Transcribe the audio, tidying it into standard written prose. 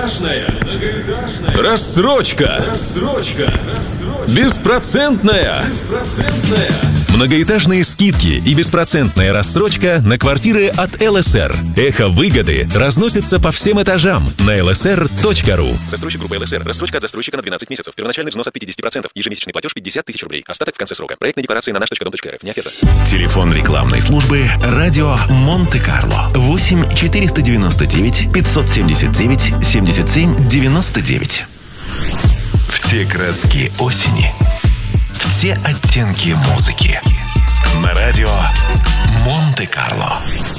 Рассрочка. Беспроцентная. Многоэтажные скидки и беспроцентная рассрочка на квартиры от ЛСР. Эхо выгоды разносится по всем этажам на lsr.ru. Застройщик группы ЛСР. Рассрочка от застройщика на 12 месяцев. Первоначальный взнос от 50%. Ежемесячный платеж 50 тысяч рублей. Остаток в конце срока. Проектная декларация на наш.дом.рф. Не оферта. Телефон рекламной службы «Радио Монте-Карло». 8 499 579 77 99. Все краски осени. Все оттенки музыки. На радио Монте-Карло.